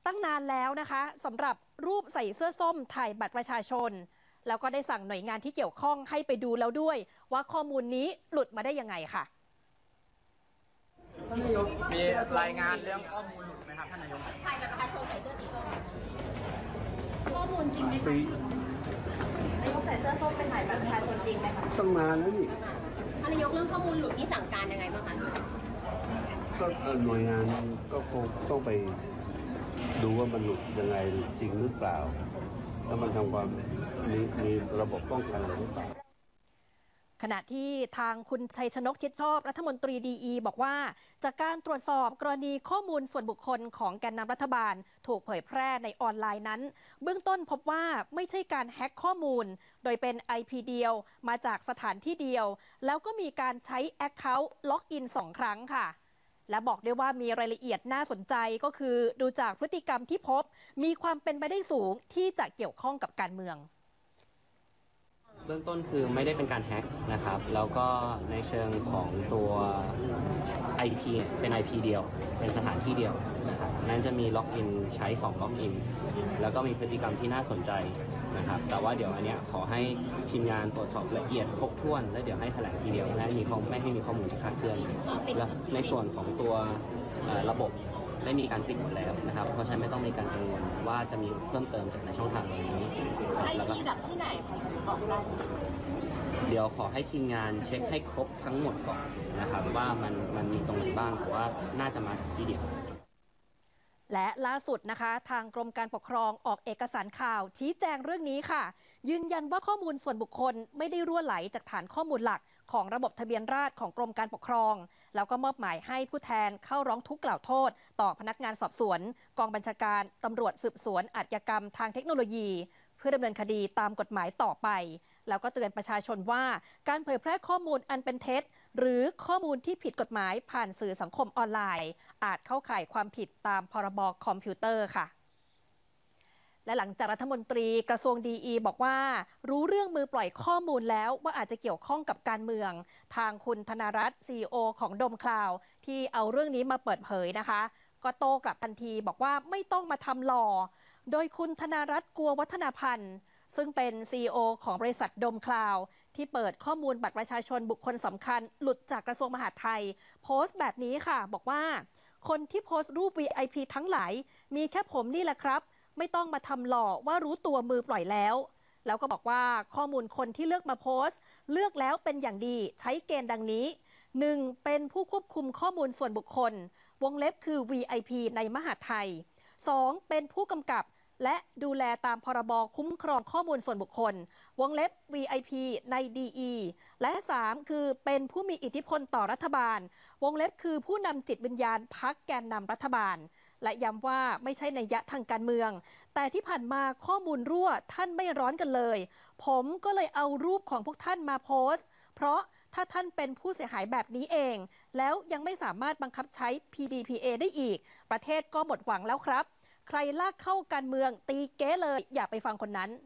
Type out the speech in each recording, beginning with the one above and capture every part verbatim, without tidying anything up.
ตั้งนานแล้วนะคะสำหรับรูปใส่เสื้อส้มถ่ายบัตรประชาชนแล้วก็ได้สั่งหน่วยงานที่เกี่ยวข้องให้ไปดูแล้วด้วยว่าข้อมูลนี้หลุดมาได้ยังไงค่ะท่านนายกมีรายงานเรื่องข้อมูลหลุดไหมครับท่านนายกถ่ายบัตรประชาชนใส่เสื้อสีส้มข้อมูลจริงไหมคะนายกใส่เสื้อส้มเป็นถ่ายบัตรประชาชนจริงไหมคะต้องมาแล้วนี่ท่านนายกเรื่องข้อมูลหลุดนี่สั่งการยังไงบ้างคะก็หน่วยงานก็คงต้องไปดูว่ามันหลุดยังไงจริงหรือเปล่าแล้วมันทำความมีมีระบบป้องกันอะไรหรือเปล่าขณะที่ทางคุณชัยชนกชิดชอบรัฐมนตรีดีอีบอกว่าจากการตรวจสอบกรณีข้อมูลส่วนบุคคลของแกนนำรัฐบาลถูกเผยแพร่ในออนไลน์นั้นเบื้องต้นพบว่าไม่ใช่การแฮ็กข้อมูลโดยเป็น ไอ พี เดียวมาจากสถานที่เดียวแล้วก็มีการใช้ Account ล็อกอินสองครั้งค่ะและบอกด้วยว่ามีรายละเอียดน่าสนใจก็คือดูจากพฤติกรรมที่พบมีความเป็นไปได้สูงที่จะเกี่ยวข้องกับการเมืองเบื้องต้นคือไม่ได้เป็นการแฮ็กนะครับแล้วก็ในเชิงของตัว ไอ พี เป็น ไอ พี เดียวเป็นสถานที่เดียวนะครับนั้นจะมีล็อกอินใช้สองล็อกอินแล้วก็มีพฤติกรรมที่น่าสนใจนะครับแต่ว่าเดี๋ยวอันเนี้ยขอให้ทีมงานตรวจสอบละเอียดครบถ้วนแล้วเดี๋ยวให้แถลงทีเดียวและมีข้อไม่ให้มีข้อมูลที่คลาดเคลื่อนและในส่วนของตัวระบบได้มีการปิดหมดแล้วนะครับเพราะฉะนั้นไม่ต้องมีการกังวลว่าจะมีเพิ่มเติมจากในช่องทางเหล่านี้แล้วก็จากที่ไหนบอกเราเดี๋ยวขอให้ทีมงานเช็คให้ครบทั้งหมดก่อนนะครับว่ามันมันมีตรงไหนบ้างเพราะว่าน่าจะมาจากที่เดียวและล่าสุดนะคะทางกรมการปกครองออกเอกสารข่าวชี้แจงเรื่องนี้ค่ะยืนยันว่าข้อมูลส่วนบุคคลไม่ได้รั่วไหลจากฐานข้อมูลหลักของระบบทะเบียนราษฎร์ของกรมการปกครองแล้วก็มอบหมายให้ผู้แทนเข้าร้องทุกข์กล่าวโทษต่อพนักงานสอบสวนกองบัญชาการตำรวจสืบสวนอาชญากรรมทางเทคโนโลยีเพื่อดำเนินคดีตามกฎหมายต่อไปแล้วก็เตือนประชาชนว่าการเผยแพร่ข้อมูลอันเป็นเท็จหรือข้อมูลที่ผิดกฎหมายผ่านสื่อสังคมออนไลน์อาจเข้าข่ายความผิดตามพรบคอมพิวเตอร์ค่ะและหลังจากรัฐมนตรีกระทรวงดีอีบอกว่ารู้เรื่องมือปล่อยข้อมูลแล้วว่าอาจจะเกี่ยวข้องกับการเมืองทางคุณธนรัตน์ ซี อี โอ ของดมคลาวที่เอาเรื่องนี้มาเปิดเผยนะคะก็โต้กลับทันทีบอกว่าไม่ต้องมาทำหล่อโดยคุณธนรัตน์กัววัฒนพันธ์ซึ่งเป็น ซี อี โอ ของบริษัทดมคลาวที่เปิดข้อมูลบัตรประชาชนบุคคลสำคัญหลุดจากกระทรวงมหาดไทยโพสต์แบบนี้ค่ะบอกว่าคนที่โพสต์รูป วี ไอ พี ทั้งหลายมีแค่ผมนี่แหละครับไม่ต้องมาทำหล่อว่ารู้ตัวมือปล่อยแล้วแล้วก็บอกว่าข้อมูลคนที่เลือกมาโพสต์เลือกแล้วเป็นอย่างดีใช้เกณฑ์ดังนี้ หนึ่ง เป็นผู้ควบคุมข้อมูลส่วนบุคคลวงเล็บคือ วี ไอ พี ในมหาดไทย สอง เป็นผู้กำกับและดูแลตามพรบคุ้มครองข้อมูลส่วนบุคคลวงเล็บ วี ไอ พี ใน ดี อี และสามคือเป็นผู้มีอิทธิพลต่อรัฐบาลวงเล็บคือผู้นำจิตวิญญาณพรรคแกนนำรัฐบาลและย้ำว่าไม่ใช่นัยยะทางการเมืองแต่ที่ผ่านมาข้อมูลรั่วท่านไม่ร้อนกันเลยผมก็เลยเอารูปของพวกท่านมาโพสต์เพราะถ้าท่านเป็นผู้เสียหายแบบนี้เองแล้วยังไม่สามารถบังคับใช้ พี ดี พี เอ ได้อีกประเทศก็หมดหวังแล้วครับใครลากเข้าการเมืองตีเก๊เลยอย่าไปฟังคนนั้น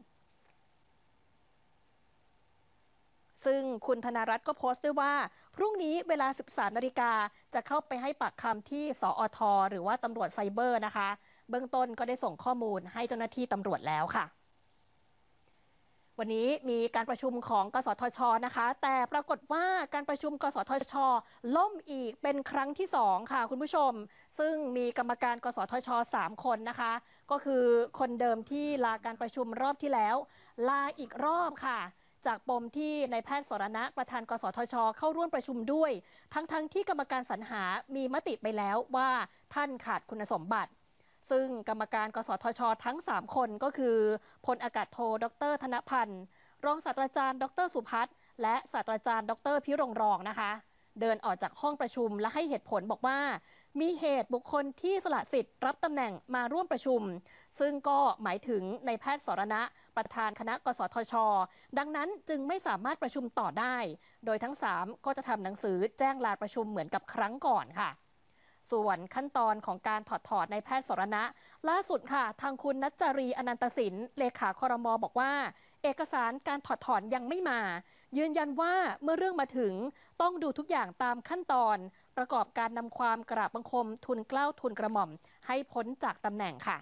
ซึ่งคุณธนรัตน์ก็โพสต์ด้วยว่าพรุ่งนี้เวลา สิบสามนาฬิกาจะเข้าไปให้ปากคำที่สอทหรือว่าตำรวจไซเบอร์นะคะเบื้องต้นก็ได้ส่งข้อมูลให้เจ้าหน้าที่ตำรวจแล้วค่ะวันนี้มีการประชุมของกสทช.นะคะแต่ปรากฏว่าการประชุมกสทช.ล่มอีกเป็นครั้งที่สองค่ะคุณผู้ชมซึ่งมีกรรมการกสทช.สามคนนะคะก็คือคนเดิมที่ลาการประชุมรอบที่แล้วลาอีกรอบค่ะจากปมที่นายแพทย์สรณะประธานกสทช.เข้าร่วมประชุมด้วยทั้งๆ ท, ที่กรรมการสรรหามีมติไปแล้วว่าท่านขาดคุณสมบัติซึ่งกรรมการกสทช.ทั้งสามคนก็คือพลอากาศโทดร.ธนพันธ์รองศาสตราจารย์ดร.สุพัฒน์และศาสตราจารย์ดร.พิรงรองนะคะเดินออกจากห้องประชุมและให้เหตุผลบอกว่ามีเหตุบุคคลที่สละสิทธิ์รับตำแหน่งมาร่วมประชุมซึ่งก็หมายถึงนายแพทย์สรณะประธานคณะกสทช.ดังนั้นจึงไม่สามารถประชุมต่อได้โดยทั้งสามก็จะทำหนังสือแจ้งลาประชุมเหมือนกับครั้งก่อนค่ะส่วนขั้นตอนของการถอดถอดนายแพทย์สรณะล่าสุดค่ะทางคุณณัจจารีอนันตสินเลขาครม.บอกว่าเอกสารการถอดถอนยังไม่มายืนยันว่าเมื่อเรื่องมาถึงต้องดูทุกอย่างตามขั้นตอนประกอบการนำความกราบบังคมทูลเกล้าทูลกระหม่อมให้พ้นจากตำแหน่งค่ะ